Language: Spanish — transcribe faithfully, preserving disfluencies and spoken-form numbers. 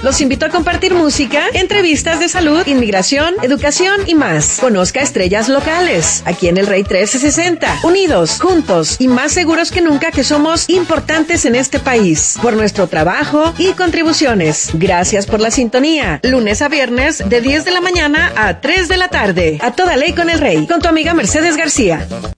Los invito a compartir música, entrevistas de salud, inmigración, educación y más. Conozca estrellas locales, aquí en el Rey trece sesenta. Unidos, juntos y más seguros que nunca que somos importantes en este país. Por nuestro trabajo y contribuciones. Gracias por la sintonía. Lunes a viernes de diez de la mañana a tres de la tarde. A toda ley con el Rey. Con tu amiga Mercedes García.